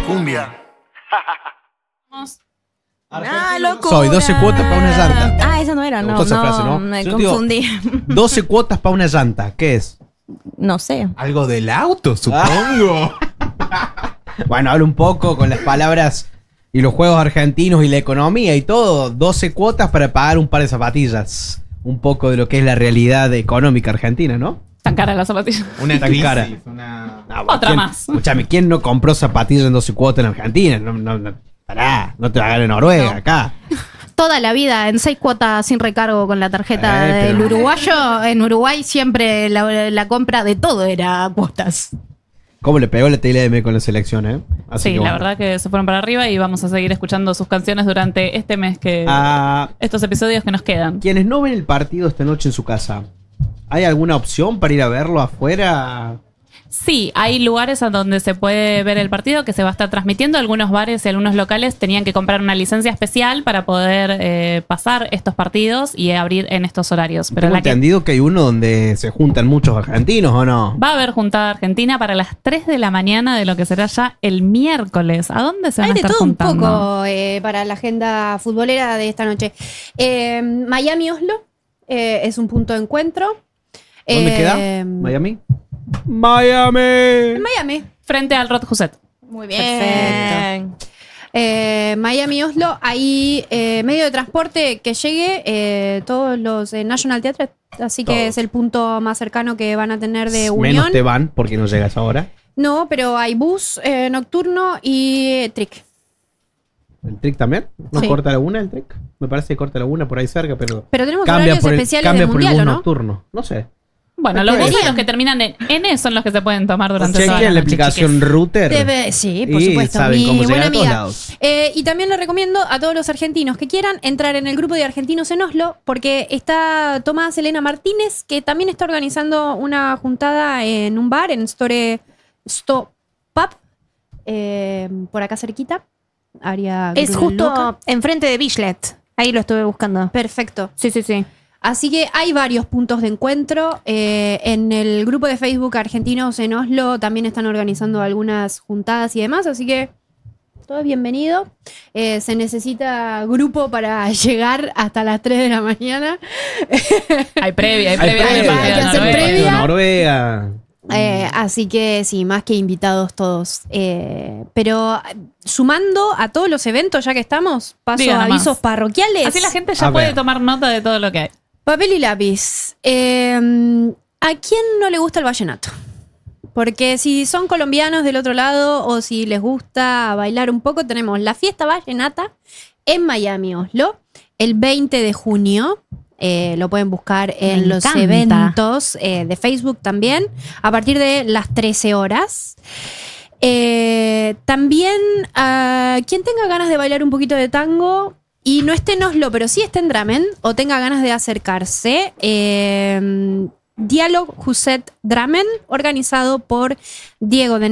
cumbia. Locura. Soy 12 cuotas para una llanta. Esa no era, Me no. gustó esa No, frase, ¿no? me Yo digo, confundí. 12 cuotas para una llanta. ¿Qué es? No sé. Algo del auto, supongo. Bueno, hablo un poco con las palabras y los juegos argentinos y la economía y todo. 12 cuotas para pagar un par de zapatillas. Un poco de lo que es la realidad económica argentina, ¿no? Tan cara la zapatilla. Una Tan crisis, cara. Otra ¿quién- más. Escuchame, ¿quién no compró zapatillas en 12 cuotas en Argentina? No, pará, no te va a ganar en Noruega, acá. Toda la vida en 6 cuotas sin recargo con la tarjeta Pero- del uruguayo. En Uruguay siempre la compra de todo era a cuotas. ¿Cómo le pegó la TLM con la selección, eh? Así Sí, que la bueno. verdad que se fueron para arriba y vamos a seguir escuchando sus canciones durante este mes estos episodios que nos quedan. Quienes no ven el partido esta noche en su casa, ¿hay alguna opción para ir a verlo afuera? Sí, hay lugares a donde se puede ver el partido que se va a estar transmitiendo. Algunos bares y algunos locales tenían que comprar una licencia especial para poder pasar estos partidos y abrir en estos horarios. Pero Tengo entendido que hay uno donde se juntan muchos argentinos, ¿o no? va a haber juntada argentina para las 3 de la mañana de lo que será ya el miércoles. ¿A dónde se van Hay a de estar todo juntando? un poco para la agenda futbolera de esta noche. Miami-Oslo es un punto de encuentro. ¿Dónde queda? ¿Miami? ¡Miami! En Miami. Frente al Rod Huset. Muy bien. Miami-Oslo, hay medio de transporte que llegue, todos los National Theatre, así que Todos. es el punto más cercano que van a tener de Menos Unión. te van porque no llegas ahora. No, pero hay bus nocturno y trick. ¿El trick también? ¿No Sí. corta la una el trick? Me parece que corta la una por ahí cerca, pero Pero tenemos horarios especiales del por el mundial, bus ¿o no? nocturno. No sé. Bueno, Está los bien. vuelos que terminan en N son los que se pueden tomar durante toda Chequen la noche, aplicación chiques. Router. Sí, por Y supuesto. saben Mi cómo llegar buena a todos amiga. lados. Y también le recomiendo a todos los argentinos que quieran entrar en el grupo de argentinos en Oslo, porque está Tomás Elena Martínez, que también está organizando una juntada en un bar, en Stop Pub, por acá cerquita. Área Es Grunloca. justo enfrente de Bichlet. Ahí lo estuve buscando. Perfecto. Sí. Así que hay varios puntos de encuentro. En el grupo de Facebook Argentinos en Oslo también están organizando algunas juntadas y demás, así que todo es bienvenido. Se necesita grupo para llegar hasta las 3 de la mañana. Hay previa, Hay del previa, partido hay de que hacer Noruega. previa. Noruega. Así que sí, más que invitados todos. Pero sumando a todos los eventos, ya que estamos, paso Diga a nomás. avisos parroquiales. Así la gente ya A puede ver. tomar nota de todo lo que hay. Papel y lápiz. ¿A quién no le gusta el vallenato? Porque si son colombianos del otro lado o si les gusta bailar un poco, tenemos la fiesta vallenata en Miami, Oslo, el 20 de junio. Lo pueden buscar en Me los encanta. eventos de Facebook también, a partir de las 13 horas. También, quien tenga ganas de bailar un poquito de tango y no esté en Oslo, pero sí esté en Drammen o tenga ganas de acercarse, Dialog Huset Drammen, organizado por Diego de